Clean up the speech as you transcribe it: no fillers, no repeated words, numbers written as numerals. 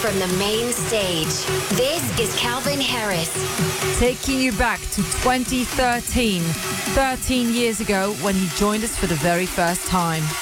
from the main stage. This is Calvin Harris. Taking you back to 2013, 13 years ago when he joined us for the very first time.